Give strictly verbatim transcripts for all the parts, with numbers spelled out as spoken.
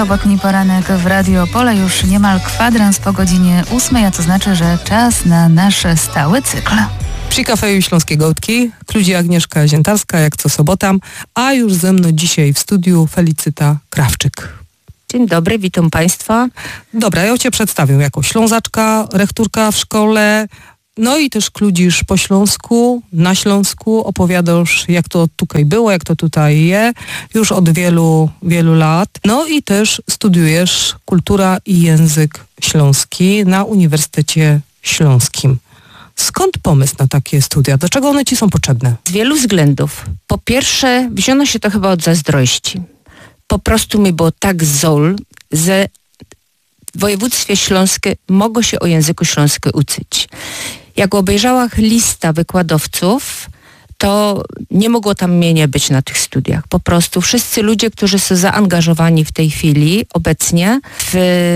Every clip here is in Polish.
sobotni poranek w Radio Opole, już niemal kwadrans po godzinie ósmej, a to znaczy, że czas na nasz stały cykl. Przy kafeju Śląskie Gołtki, Kludzie Agnieszka Ziętarska, jak co sobota, a już ze mną dzisiaj w studiu Felicyta Krawczyk. Dzień dobry, witam Państwa. Dobra, ja Cię przedstawię jako Ślązaczka, rektorka w szkole, no i też kludzisz po Śląsku, na Śląsku, opowiadasz, jak to tutaj było, jak to tutaj je, już od wielu, wielu lat. No i też studiujesz kultura i język śląski na Uniwersytecie Śląskim. Skąd pomysł na takie studia? Do czego one Ci są potrzebne? Z wielu względów. Po pierwsze, wzięło się to chyba od zazdrości. Po prostu mi było tak zol, że w województwie śląskie mogło się o języku śląskim uczyć. Jak obejrzałam listę wykładowców, to nie mogło tam mnie nie być na tych studiach. Po prostu wszyscy ludzie, którzy są zaangażowani w tej chwili obecnie w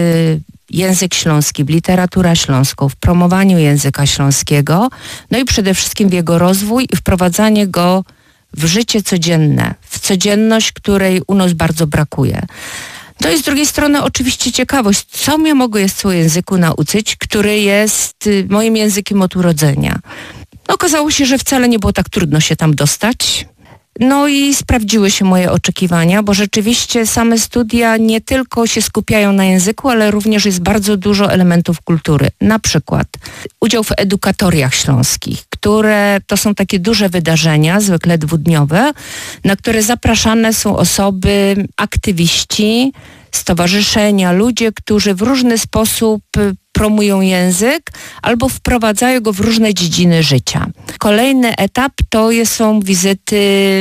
język śląski, w literaturę śląską, w promowaniu języka śląskiego, no i przede wszystkim w jego rozwój i wprowadzanie go w życie codzienne, w codzienność, której u nas bardzo brakuje. To jest z drugiej strony oczywiście ciekawość, co mnie mogło jest o języku nauczyć, który jest y, moim językiem od urodzenia. No, okazało się, że wcale nie było tak trudno się tam dostać. No i sprawdziły się moje oczekiwania, bo rzeczywiście same studia nie tylko się skupiają na języku, ale również jest bardzo dużo elementów kultury. Na przykład udział w edukatoriach śląskich, które to są takie duże wydarzenia, zwykle dwudniowe, na które zapraszane są osoby, aktywiści, stowarzyszenia, ludzie, którzy w różny sposób promują język albo wprowadzają go w różne dziedziny życia. Kolejny etap to są wizyty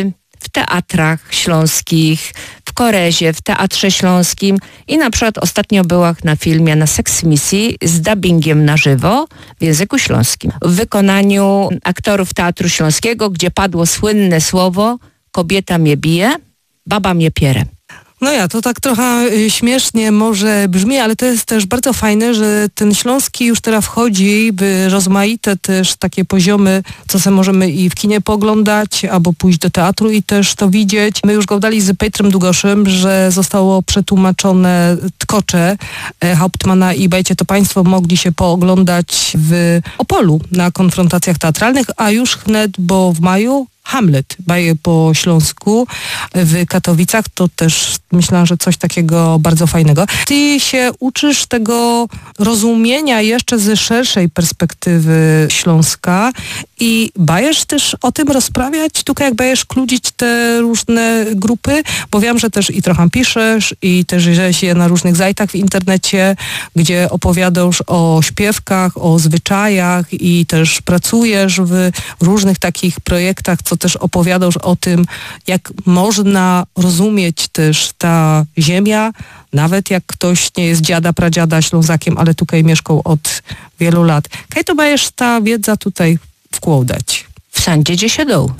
w teatrach śląskich, w Korezie, w Teatrze Śląskim i na przykład ostatnio byłam na filmie na Seksmisji z dubbingiem na żywo w języku śląskim. W wykonaniu aktorów Teatru Śląskiego, gdzie padło słynne słowo "kobieta mnie bije, baba mnie pierę". No ja, to tak trochę śmiesznie może brzmi, ale to jest też bardzo fajne, że ten śląski już teraz wchodzi w rozmaite też takie poziomy, co sobie możemy i w kinie pooglądać, albo pójść do teatru i też to widzieć. My już gadali z Pejtrem Długoszem, że zostało przetłumaczone Tkocze e, Hauptmana i bajcie to Państwo mogli się pooglądać w Opolu na konfrontacjach teatralnych, a już wnet, bo w maju Hamlet, baje po śląsku w Katowicach, to też myślałam, że coś takiego bardzo fajnego. Ty się uczysz tego rozumienia jeszcze ze szerszej perspektywy Śląska i bajesz też o tym rozprawiać, tylko jak bajesz kludzić te różne grupy, bo wiem, że też i trochę piszesz i też żeś je na różnych zajtach w internecie, gdzie opowiadasz o śpiewkach, o zwyczajach i też pracujesz w różnych takich projektach, co też opowiadasz o tym, jak można rozumieć też ta ziemia, nawet jak ktoś nie jest dziada, pradziada Ślązakiem, ale tutaj mieszkał od wielu lat. Kaj to będziesz ta wiedza tutaj wkładać? W sandzie, gdzie się dół.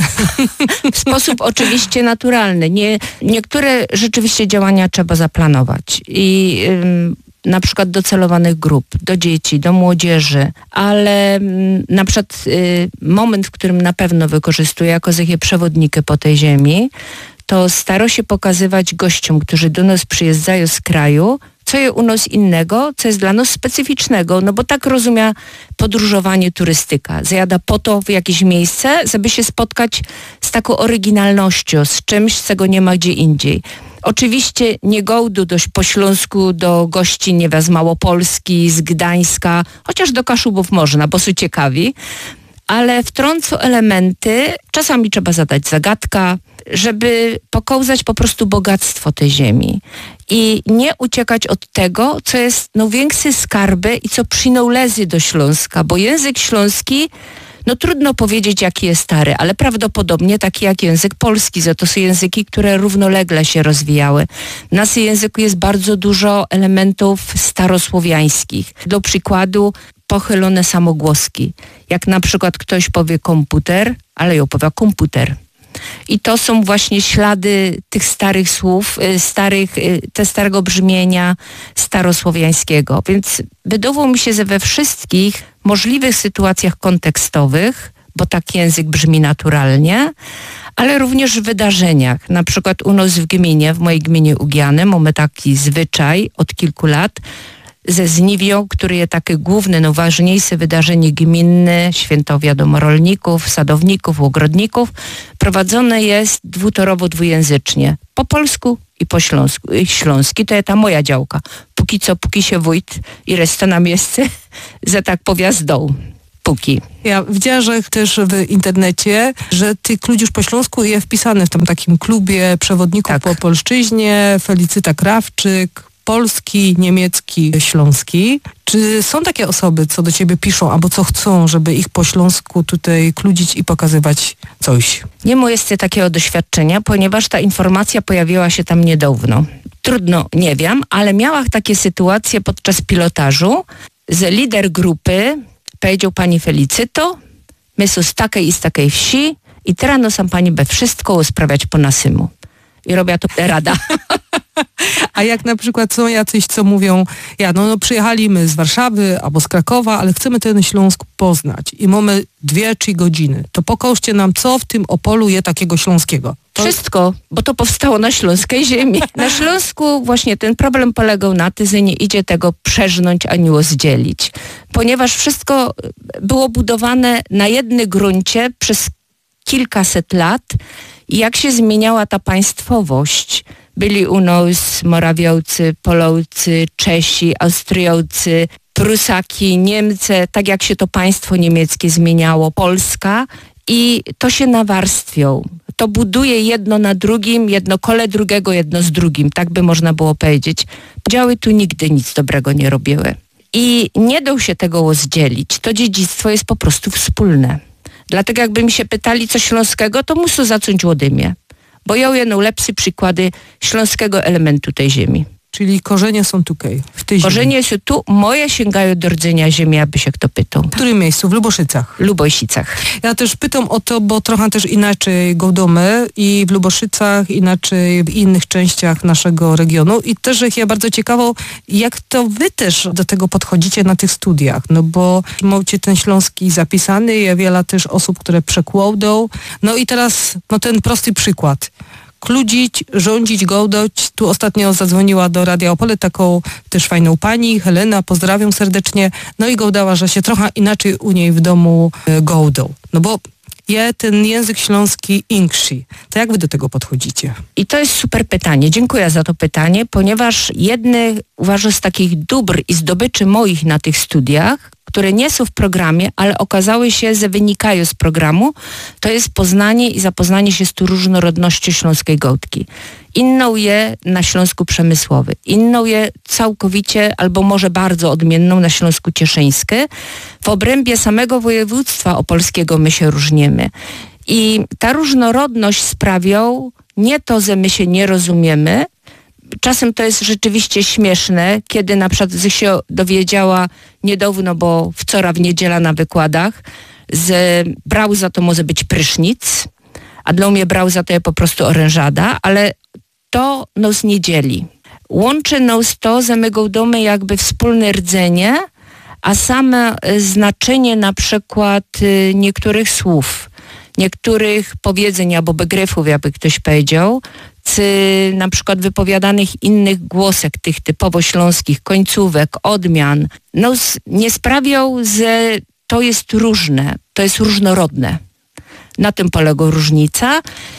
W sposób oczywiście naturalny. Nie, niektóre rzeczywiście działania trzeba zaplanować i ym, na przykład do celowanych grup, do dzieci, do młodzieży, ale ym, na przykład y, moment, w którym na pewno wykorzystuję jako takie przewodnikę po tej ziemi, to staro się pokazywać gościom, którzy do nas przyjeżdżają z kraju, co jest u nas innego, co jest dla nas specyficznego, no bo tak rozumie podróżowanie turystyka. Zjada po to w jakieś miejsce, żeby się spotkać z taką oryginalnością, z czymś, czego nie ma gdzie indziej. Oczywiście nie gołdu dość po śląsku do gości, nie wiem, z Małopolski, z Gdańska, chociaż do Kaszubów można, bo są ciekawi, ale wtrącą elementy, czasami trzeba zadać zagadka, żeby pokazać po prostu bogactwo tej ziemi i nie uciekać od tego, co jest największe skarby i co przynależy do Śląska, bo język śląski, no trudno powiedzieć, jaki jest stary, ale prawdopodobnie taki jak język polski, że to są języki, które równolegle się rozwijały. W naszym języku jest bardzo dużo elementów starosłowiańskich. Do przykładu pochylone samogłoski. Jak na przykład ktoś powie komputer, ale ją powie komputer. I to są właśnie ślady tych starych słów, starych, te starego brzmienia starosłowiańskiego. Więc wydawało mi się, że we wszystkich możliwych sytuacjach kontekstowych bo tak język brzmi naturalnie, ale również w wydarzeniach. Na przykład u nas w gminie, w mojej gminie Ugiany, mamy taki zwyczaj od kilku lat, ze Żniwią, który jest takie główne, najważniejsze wydarzenie gminne, święto wiadomo rolników, sadowników, ogrodników, prowadzone jest dwutorowo, dwujęzycznie. Po polsku i po śląsku. I śląski to jest ta moja działka. Póki co, póki się wójt i reszta na miejsce, że tak powiazdą. Póki. Ja widziałam, że też w internecie, że tych ludzi już po śląsku jest wpisany w tym takim klubie przewodników Tak. po polszczyźnie, Felicyta Krawczyk, polski, niemiecki, śląski. Czy są takie osoby, co do ciebie piszą, albo co chcą, żeby ich po śląsku tutaj kludzić i pokazywać coś? Nie ma jeszcze takiego doświadczenia, ponieważ ta informacja pojawiła się tam niedawno. Trudno, nie wiem, ale miałam takie sytuacje podczas pilotażu, że lider grupy powiedział pani Felicyto, my są z takiej i z takiej wsi i teraz no sam pani be wszystko sprawiać po nasymu. I robię to rada. A jak na przykład są jacyś, co mówią, ja no, no przyjechaliśmy z Warszawy albo z Krakowa, ale chcemy ten Śląsk poznać i mamy dwie, trzy godziny, to pokażcie nam, co w tym Opolu jest takiego śląskiego. To... Wszystko, bo to powstało na śląskiej ziemi. Na Śląsku właśnie ten problem polegał na tym, że nie idzie tego przeżnąć ani rozdzielić. Ponieważ wszystko było budowane na jednym gruncie przez kilkaset lat i jak się zmieniała ta państwowość, byli u nas Morawiałcy, Polowcy, Czesi, Austriałcy, Prusaki, Niemcy, tak jak się to państwo niemieckie zmieniało, Polska i to się nawarstwią. To buduje jedno na drugim, jedno kole drugiego, jedno z drugim, tak by można było powiedzieć. Działy tu nigdy nic dobrego nie robiły. I nie dał się tego rozdzielić. To dziedzictwo jest po prostu wspólne. Dlatego jakby mi się pytali, co śląskiego, to muszę zacząć ode mnie. Bo ja jedną lepsze przykłady śląskiego elementu tej ziemi. Czyli korzenie są tutaj, w tej ziemi. Korzenie są tu, moje sięgają do rdzenia ziemi, aby się kto pytał. W którym miejscu? W Luboszycach. Lubosicach. Ja też pytam o to, bo trochę też inaczej gołdomy i w Luboszycach, inaczej w innych częściach naszego regionu i też ja bardzo ciekawo, jak to wy też do tego podchodzicie na tych studiach, no bo macie ten śląski zapisany, jest wiele też osób, które przekładą, no i teraz no ten prosty przykład. Kludzić, rządzić, gołdoć. Tu ostatnio zadzwoniła do Radia Opole taką też fajną pani, Helena, pozdrawiam serdecznie, no i gołdała, że się trochę inaczej u niej w domu e, gołdą. No bo je ten język śląski inkszy. To jak wy do tego podchodzicie? I to jest super pytanie. Dziękuję za to pytanie, ponieważ jedny uważam z takich dóbr i zdobyczy moich na tych studiach, które nie są w programie, ale okazały się, że wynikają z programu, to jest poznanie i zapoznanie się z tą różnorodnością śląskiej gołdki. Inną je na Śląsku Przemysłowy, inną je całkowicie albo może bardzo odmienną na Śląsku Cieszyńskie. W obrębie samego województwa opolskiego my się różnimy. I ta różnorodność sprawią nie to, że my się nie rozumiemy. Czasem to jest rzeczywiście śmieszne, kiedy na przykład się dowiedziała niedawno, bo wczoraj w niedziela na wykładach, że brauza to może być prysznic, a dla mnie brauza to jest po prostu orężada, ale to nas nie dzieli. Łączy nas to, że my gołdomy jakby wspólne rdzenie, a same znaczenie na przykład niektórych słów, niektórych powiedzeń albo begryfów, jakby ktoś powiedział, czy na przykład wypowiadanych innych głosek, tych typowo śląskich, końcówek, odmian, no nie sprawiał, że to jest różne, to jest różnorodne. Na tym polega różnica.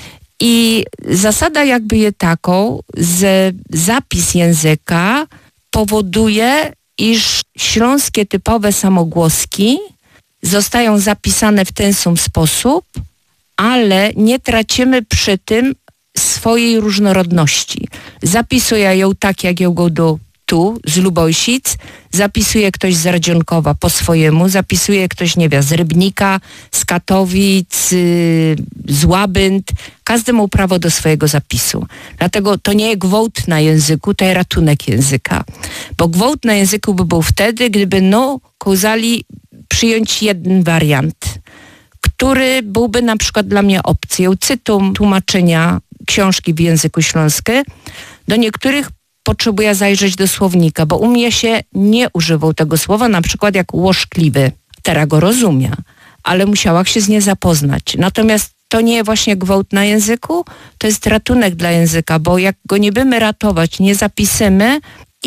I zasada jakby jest taką, że zapis języka powoduje, iż śląskie typowe samogłoski zostają zapisane w ten sam sposób, ale nie tracimy przy tym swojej różnorodności. Zapisuje ją tak, jak ją go do tu, z Lubosic, zapisuje ktoś z Radzionkowa po swojemu, zapisuje ktoś, nie wiem, z Rybnika, z Katowic, yy, z Łabynt. Każdy ma prawo do swojego zapisu. Dlatego to nie jest gwałt na języku, to jest ratunek języka. Bo gwałt na języku by był wtedy, gdyby no kazali przyjąć jeden wariant, który byłby na przykład dla mnie opcją cytum tłumaczenia książki w języku śląskim. Do niektórych potrzebuję zajrzeć do słownika, bo u mnie się nie używał tego słowa, na przykład jak łoszkliwy. Teraz go rozumie, ale musiała się z nie zapoznać. Natomiast to nie właśnie gwałt na języku, to jest ratunek dla języka, bo jak go nie będziemy ratować, nie zapisymy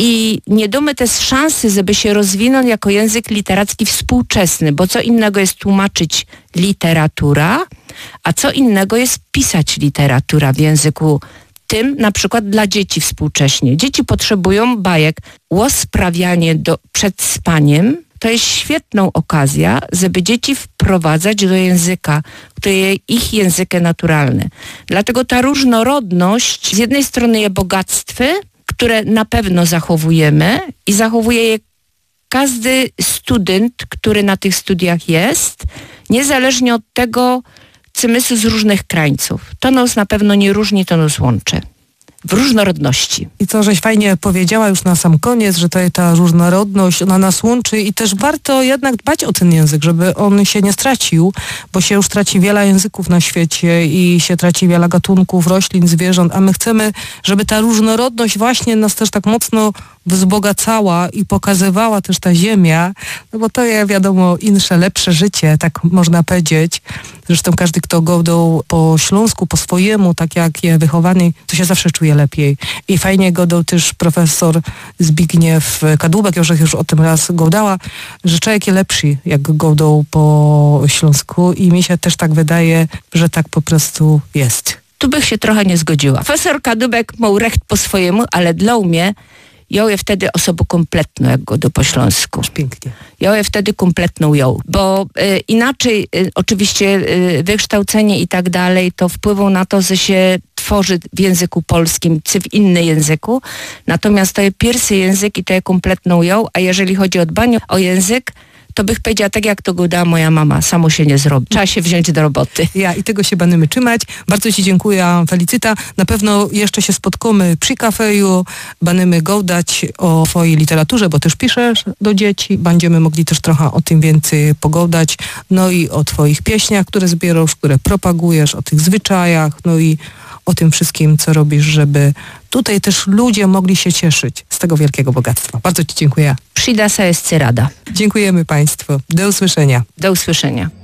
i nie damy też szansy, żeby się rozwinął jako język literacki współczesny, bo co innego jest tłumaczyć literatura, a co innego jest pisać literatura w języku tym, na przykład dla dzieci współcześnie. Dzieci potrzebują bajek. Łosprawianie do, przed spaniem to jest świetną okazja, żeby dzieci wprowadzać do języka, który jest ich językiem naturalnym. Dlatego ta różnorodność z jednej strony jest bogactwem, które na pewno zachowujemy i zachowuje je każdy student, który na tych studiach jest, niezależnie od tego, czy my z różnych krańców. To nas na pewno nie różni, to nas łączy. W różnorodności. I to, żeś fajnie powiedziała już na sam koniec, że to ta różnorodność, ona nas łączy i też warto jednak dbać o ten język, żeby on się nie stracił, bo się już traci wiele języków na świecie i się traci wiele gatunków roślin, zwierząt, a my chcemy, żeby ta różnorodność właśnie nas też tak mocno wzbogacała i pokazywała też ta ziemia, no bo to jest wiadomo insze, lepsze życie, tak można powiedzieć. Zresztą każdy, kto godał po śląsku, po swojemu, tak jak jest wychowany, to się zawsze czuje lepiej. I fajnie godał też profesor Zbigniew Kadłubek, już, już o tym raz godała, że człowiek jest lepszy, jak godał po śląsku i mi się też tak wydaje, że tak po prostu jest. Tu bych się trochę nie zgodziła. Profesor Kadłubek miał recht po swojemu, ale dla mnie ją je wtedy osobą kompletną, jak go do po śląsku. Pięknie. Ją je wtedy kompletną ją, bo y, inaczej y, oczywiście y, wykształcenie i tak dalej to wpływą na to, że się tworzy w języku polskim, czy w innym języku, natomiast to jest pierwszy język i to jest kompletną ją, a jeżeli chodzi o dbanie o język, to bych powiedziała tak, jak to go dała moja mama. Samo się nie zrobi. Trzeba się wziąć do roboty. Ja i tego się będziemy trzymać. Bardzo Ci dziękuję, Felicyta. Na pewno jeszcze się spotkamy przy kafeju. Będziemy gadać o Twojej literaturze, bo też piszesz do dzieci. Będziemy mogli też trochę o tym więcej pogadać. No i o Twoich pieśniach, które zbierasz, które propagujesz, o tych zwyczajach, no i o tym wszystkim, co robisz, żeby tutaj też ludzie mogli się cieszyć z tego wielkiego bogactwa. Bardzo Ci dziękuję. Przyda se jest rada. Dziękujemy Państwu. Do usłyszenia. Do usłyszenia.